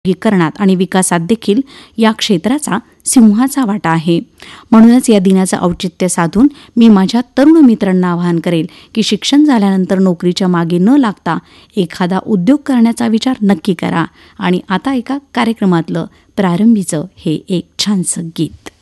औद्योगिकीकरणात आणि विकासात देखील या क्षेत्राचा सिंहाचा वाटा आहे. म्हणूनच या दिनाचं औचित्य साधून मी माझ्या तरुण मित्रांना आवाहन करेल की शिक्षण झाल्यानंतर नोकरीच्या मागे न लागता एखादा उद्योग करण्याचा विचार नक्की करा. आणि आता एका कार्यक्रमातलं प्रारंभीचं हे एक छानसं गीत.